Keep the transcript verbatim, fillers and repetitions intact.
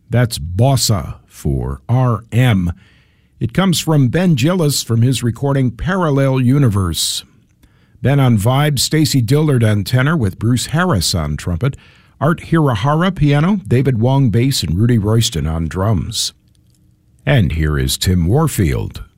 That's bossa for R M. It comes from Ben Gillis from his recording Parallel Universe. Ben on vibes, Stacy Dillard on tenor with Bruce Harris on trumpet, Art Hirahara piano, David Wong bass, and Rudy Royston on drums. And here is Tim Warfield.